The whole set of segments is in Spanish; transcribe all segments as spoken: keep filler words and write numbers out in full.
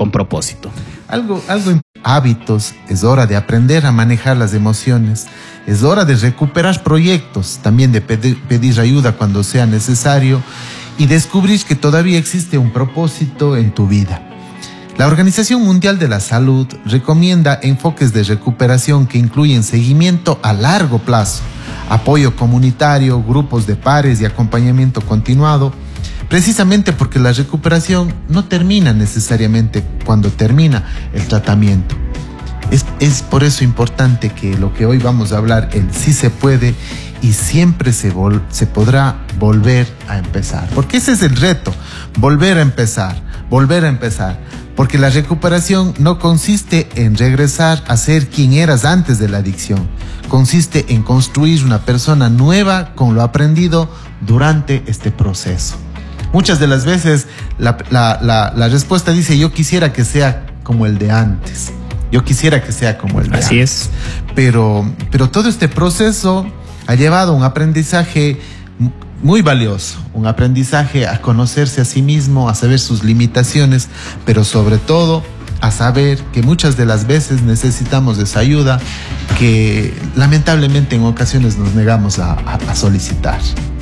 con propósito. Algo, algo, hábitos, es hora de aprender a manejar las emociones, es hora de recuperar proyectos, también de pedir, pedir ayuda cuando sea necesario y descubrir que todavía existe un propósito en tu vida. La Organización Mundial de la Salud recomienda enfoques de recuperación que incluyen seguimiento a largo plazo, apoyo comunitario, grupos de pares y acompañamiento continuado, precisamente porque la recuperación no termina necesariamente cuando termina el tratamiento. Es, es por eso importante que lo que hoy vamos a hablar, el sí se puede y siempre se, vol- se podrá volver a empezar. Porque ese es el reto, volver a empezar, volver a empezar. Porque la recuperación no consiste en regresar a ser quien eras antes de la adicción. Consiste en construir una persona nueva con lo aprendido durante este proceso. Muchas de las veces la, la, la, la respuesta dice: yo quisiera que sea como el de antes. Yo quisiera que sea como el de Así antes. es. Pero, pero todo este proceso ha llevado a un aprendizaje muy valioso, un aprendizaje a conocerse a sí mismo, a saber sus limitaciones, pero sobre todo a saber que muchas de las veces necesitamos esa ayuda que lamentablemente en ocasiones nos negamos a, a, a solicitar.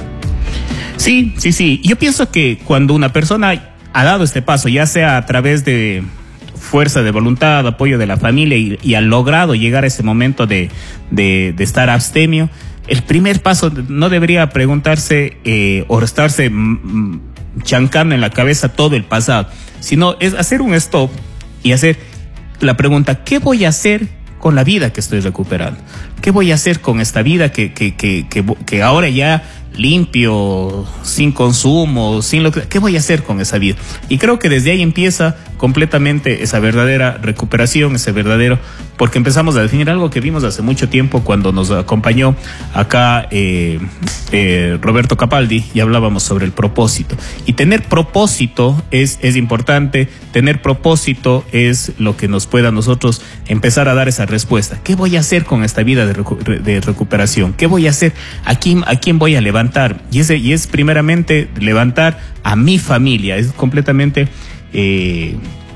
Sí, sí, sí. Yo pienso que cuando una persona ha dado este paso, ya sea a través de fuerza de voluntad, apoyo de la familia y, y ha logrado llegar a ese momento de, de, de estar abstemio, el primer paso no debería preguntarse eh, o estarse mm, chancando en la cabeza todo el pasado, sino es hacer un stop y hacer la pregunta: ¿qué voy a hacer con la vida que estoy recuperando? ¿Qué voy a hacer con esta vida que, que, que, que, que ahora ya limpio, sin consumo, sin lo que... ¿Qué voy a hacer con esa vida? Y creo que desde ahí empieza completamente esa verdadera recuperación, ese verdadero... Porque empezamos a definir algo que vimos hace mucho tiempo cuando nos acompañó acá eh, eh, Roberto Capaldi y hablábamos sobre el propósito. Y tener propósito es, es importante, tener propósito es lo que nos pueda a nosotros empezar a dar esa respuesta. ¿Qué voy a hacer con esta vida de, recu- de recuperación? ¿Qué voy a hacer? ¿A quién, a quién voy a levantar? Y, ese, y es primeramente levantar a mi familia, es completamente... Eh,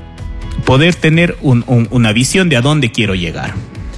poder tener un, un, una visión de a dónde quiero llegar.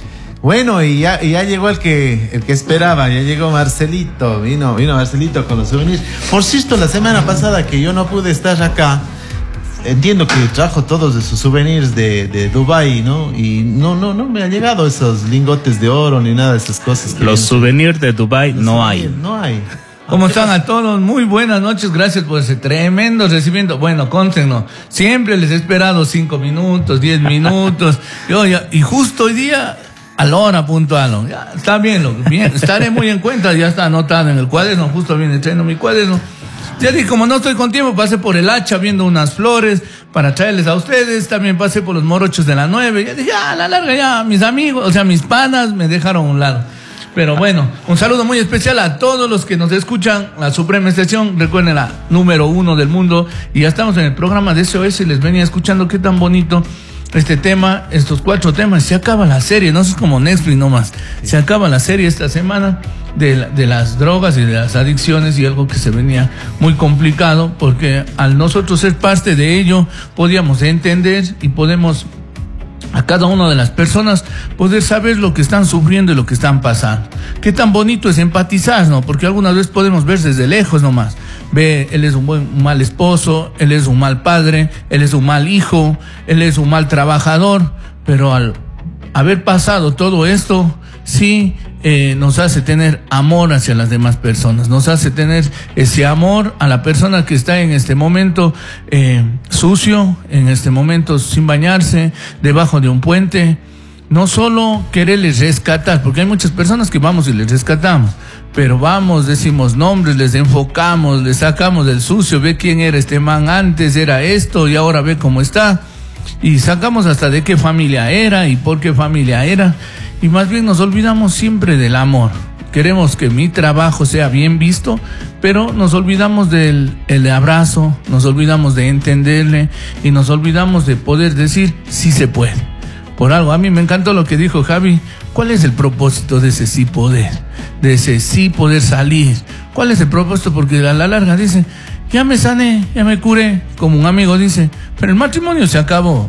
Bueno, y ya, y ya llegó el que, el que esperaba, ya llegó Marcelito, vino, vino Marcelito con los souvenirs. Por cierto, la semana pasada que yo no pude estar acá, entiendo que trajo todos esos souvenirs de, de Dubái, ¿no? Y no, no, no me han llegado esos lingotes de oro ni nada de esas cosas. Que los souvenirs de Dubái no hay. No hay. ¿Cómo están a todos? Muy buenas noches, gracias por ese tremendo recibimiento. Bueno, contenlo, siempre les he esperado cinco minutos, diez minutos, yo ya, y justo hoy día, a la hora puntual, ya, está bien, lo, bien, estaré muy en cuenta, ya está anotado en el cuaderno, justo viene trayendo mi cuaderno. Ya dije, como no estoy con tiempo, pasé por el hacha viendo unas flores para traerles a ustedes, también pasé por los morochos de la nueve, ya dije, ah, a la larga ya, mis amigos, o sea, mis panas me dejaron a un lado. Pero bueno, un saludo muy especial a todos los que nos escuchan, la Suprema Estación, recuerden, la número uno del mundo, y ya estamos en el programa de S O S y les venía escuchando qué tan bonito este tema, estos cuatro temas. Se acaba la serie, no es como Netflix nomás, se acaba la serie esta semana de, la, de las drogas y de las adicciones, y algo que se venía muy complicado, porque al nosotros ser parte de ello, podíamos entender y podemos... a cada una de las personas poder saber lo que están sufriendo y lo que están pasando. Qué tan bonito es empatizar, ¿no? Porque algunas veces podemos ver desde lejos nomás. Ve, él es un buen, un mal esposo, él es un mal padre, él es un mal hijo, él es un mal trabajador, pero al haber pasado todo esto, sí, eh, nos hace tener amor hacia las demás personas, nos hace tener ese amor a la persona que está en este momento eh, sucio, en este momento sin bañarse, debajo de un puente. No solo quererles rescatar, porque hay muchas personas que vamos y les rescatamos, pero vamos, decimos nombres, les enfocamos, les sacamos del sucio, ve quién era este man antes, era esto y ahora ve cómo está, y sacamos hasta de qué familia era y por qué familia era. Y más bien nos olvidamos siempre del amor. Queremos que mi trabajo sea bien visto, pero nos olvidamos del el abrazo, nos olvidamos de entenderle y nos olvidamos de poder decir sí se puede. Por algo, a mí me encantó lo que dijo Javi. ¿Cuál es el propósito de ese sí poder? De ese sí poder salir. ¿Cuál es el propósito? Porque a la larga dice, ya me sané, ya me curé, como un amigo dice, pero el matrimonio se acabó.